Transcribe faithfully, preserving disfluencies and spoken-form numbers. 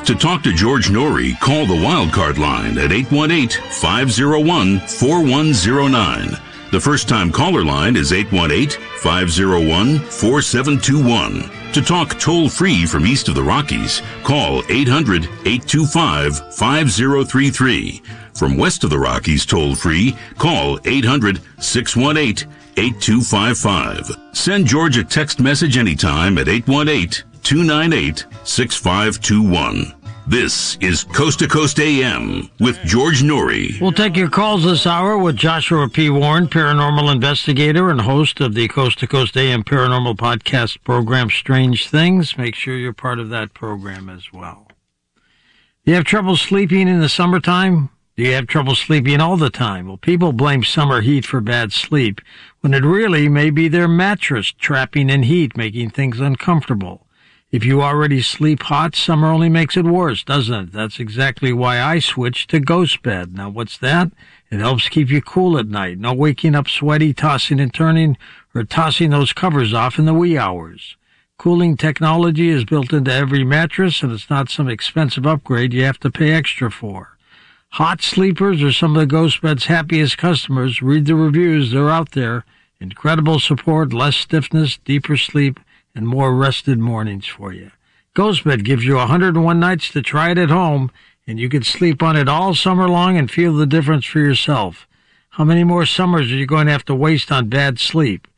To talk to George Noory, call the Wildcard line at eight one eight, five oh one, four one oh nine. The first-time caller line is eight one eight, five oh one, four seven two one. To talk toll-free from east of the Rockies, call eight hundred, eight two five, five oh three three. From west of the Rockies toll-free, call eight hundred, six one eight, eight two five five. Send George a text message anytime at eight one eight, two nine eight, six five two one. This is Coast to Coast A M with George Noory. We'll take your calls this hour with Joshua P. Warren, paranormal investigator and host of the Coast to Coast A M paranormal podcast program, Strange Things. Make sure you're part of that program as well. Do you have trouble sleeping in the summertime? Do you have trouble sleeping all the time? Well, people blame summer heat for bad sleep, when it really may be their mattress trapping in heat, making things uncomfortable. If you already sleep hot, summer only makes it worse, doesn't it? That's exactly why I switched to Ghost Bed. Now, what's that? It helps keep you cool at night. No waking up sweaty, tossing and turning, or tossing those covers off in the wee hours. Cooling technology is built into every mattress, and it's not some expensive upgrade you have to pay extra for. Hot sleepers are some of the Ghost Bed's happiest customers. Read the reviews. They're out there. Incredible support, less stiffness, deeper sleep, and more rested mornings for you. GhostBed gives you one hundred one nights to try it at home, and you can sleep on it all summer long and feel the difference for yourself. How many more summers are you going to have to waste on bad sleep?